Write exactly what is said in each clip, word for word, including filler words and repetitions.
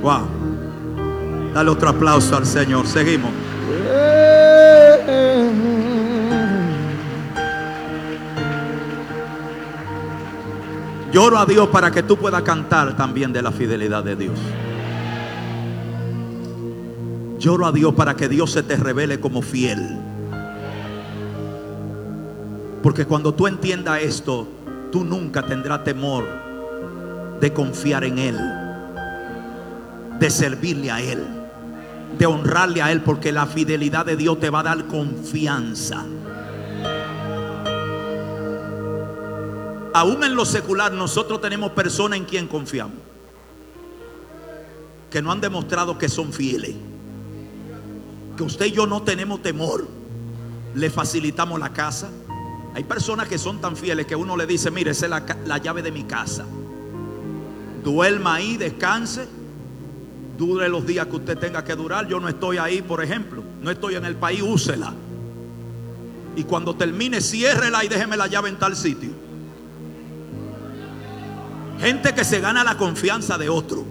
Wow. Dale otro aplauso al Señor. Seguimos. Lloro a Dios para que tú puedas cantar también de la fidelidad de Dios. Lloro a Dios para que Dios se te revele como fiel. Porque cuando tú entiendas esto, tú nunca tendrás temor de confiar en Él, de servirle a Él, de honrarle a Él, porque la fidelidad de Dios te va a dar confianza. Aún en lo secular nosotros tenemos personas en quien confiamos, que no han demostrado que son fieles. Que usted y yo no tenemos temor, le facilitamos la casa. Hay personas que son tan fieles que uno le dice: mire, esa es la, la llave de mi casa, duerma ahí, descanse, dure los días que usted tenga que durar. Yo no estoy ahí, por ejemplo, no estoy en el país, úsela, y cuando termine ciérrela y déjeme la llave en tal sitio. Gente que se gana la confianza de otro.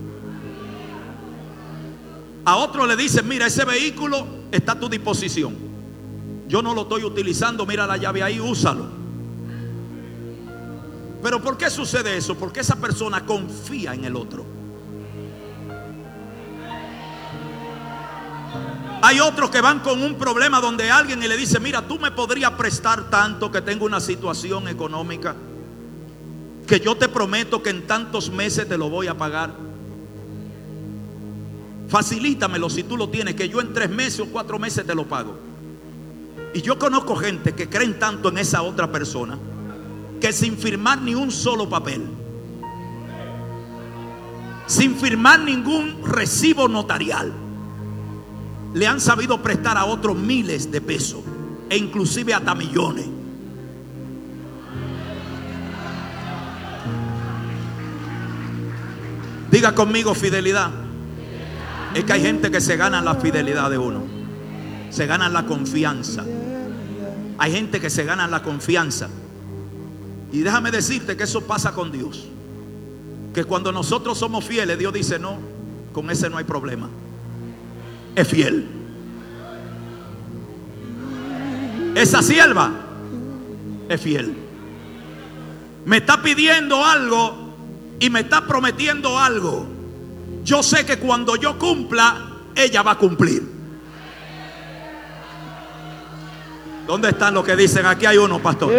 A otro le dicen: mira, ese vehículo está a tu disposición, yo no lo estoy utilizando, mira la llave ahí, úsalo. Pero ¿por qué sucede eso? Porque esa persona confía en el otro. Hay otros que van con un problema donde alguien y le dice: mira, tú me podrías prestar tanto, que tengo una situación económica que yo te prometo que en tantos meses te lo voy a pagar. Facilítamelo si tú lo tienes, que yo en tres meses o cuatro meses te lo pago. Y yo conozco gente que creen tanto en esa otra persona que sin firmar ni un solo papel, sin firmar ningún recibo notarial, le han sabido prestar a otros miles de pesos e inclusive hasta millones. Diga conmigo: fidelidad. Es que hay gente que se gana la fidelidad de uno, se ganan la confianza. Hay gente que se gana la confianza. Y déjame decirte que eso pasa con Dios, que cuando nosotros somos fieles, Dios dice: no, con ese no hay problema, es fiel. Esa sierva es fiel, me está pidiendo algo y me está prometiendo algo. Yo sé que cuando yo cumpla, ella va a cumplir. ¿Dónde están los que dicen? Aquí hay uno, pastor.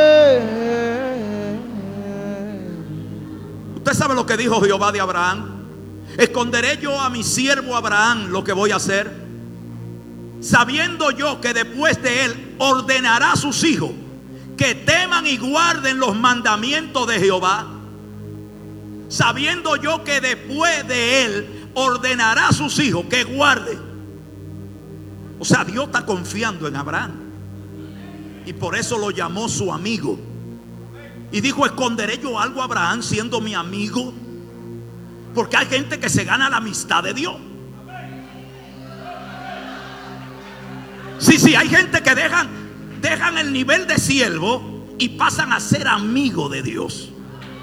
Usted sabe lo que dijo Jehová de Abraham: esconderé yo a mi siervo Abraham lo que voy a hacer, sabiendo yo que después de él ordenará a sus hijos que teman y guarden los mandamientos de Jehová. Sabiendo yo que después de él ordenará a sus hijos que guarden. O sea, Dios está confiando en Abraham, y por eso lo llamó su amigo. Y dijo: esconderé yo algo a Abraham siendo mi amigo. Porque hay gente que se gana la amistad de Dios. Sí, sí, hay gente que dejan, dejan el nivel de siervo y pasan a ser amigo de Dios.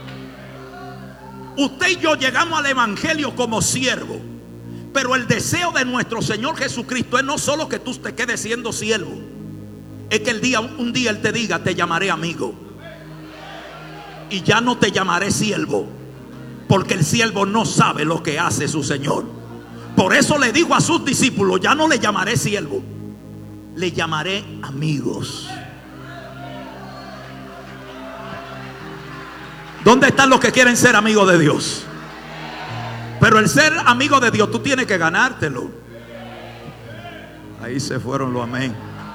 Usted y yo llegamos al evangelio como siervo, pero el deseo de nuestro Señor Jesucristo es no solo que tú te quedes siendo siervo, es que el día, un día Él te diga: te llamaré amigo, y ya no te llamaré siervo, porque el siervo no sabe lo que hace su Señor. Por eso le dijo a sus discípulos: ya no le llamaré siervo, le llamaré amigos. ¿Dónde están los que quieren ser amigos de Dios? Pero el ser amigo de Dios, tú tienes que ganártelo. Ahí se fueron los amén.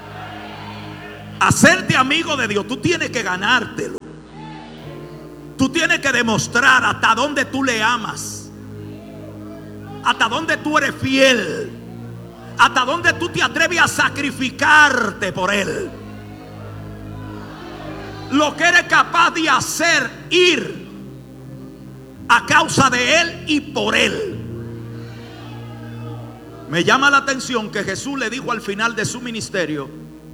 Hacerte amigo de Dios, tú tienes que ganártelo. Tú tienes que demostrar hasta dónde tú le amas, hasta dónde tú eres fiel, hasta dónde tú te atreves a sacrificarte por Él. Lo que eres capaz de hacer, ir a causa de Él y por Él. Me llama la atención que Jesús le dijo al final de su ministerio: